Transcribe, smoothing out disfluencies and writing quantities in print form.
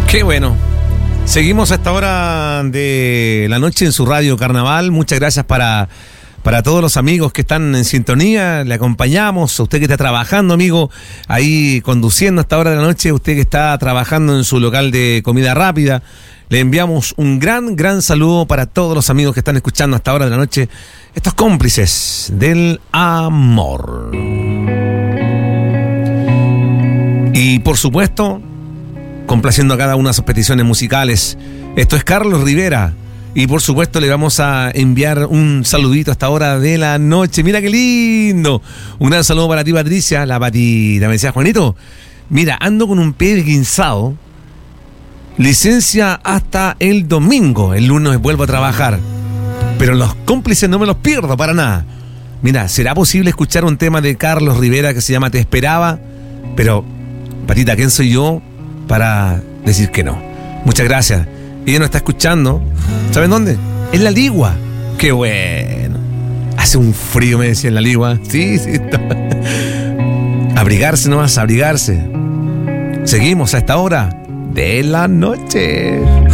Qué bueno. Seguimos a esta hora de la noche en su radio Carnaval. Muchas gracias para todos los amigos que están en sintonía. Le acompañamos. A usted que está trabajando, amigo, ahí conduciendo a esta hora de la noche. Usted que está trabajando en su local de comida rápida. Le enviamos un gran saludo para todos los amigos que están escuchando a esta hora de la noche. Estos cómplices del amor. Y por supuesto, complaciendo a cada una de sus peticiones musicales. Esto es Carlos Rivera. Y por supuesto le vamos a enviar un saludito a esta hora de la noche. Mira qué lindo. Un gran saludo para ti, Patricia. La Patita me decía, Juanito, mira, ando con un pie guinzado. Licencia hasta el domingo. El lunes vuelvo a trabajar. Pero los cómplices no me los pierdo para nada. Mira, ¿será posible escuchar un tema de Carlos Rivera que se llama Te Esperaba? Pero, Patita, ¿quién soy yo para decir que no? Muchas gracias. Ella nos está escuchando. ¿Saben dónde? En La Ligua. ¡Qué bueno! Hace un frío, me decía, en La Ligua. Sí. Abrigarse nomás, abrigarse. Seguimos a esta hora de la noche.